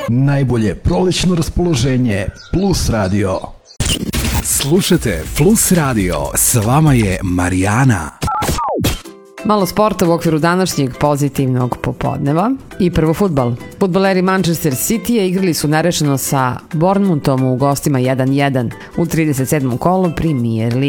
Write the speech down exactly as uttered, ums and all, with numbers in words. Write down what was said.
Najbolje prolećno raspoloženje Plus Radio. Slušajte Plus Radio, s vama je Marijana. Malo sporta u okviru današnjeg pozitivnog popodneva i prvo fudbal. Fudbaleri Manchester City-a igrali su nerešeno sa Bournemouthom u gostima jedan jedan u trideset sedmom kolu Premier Lige.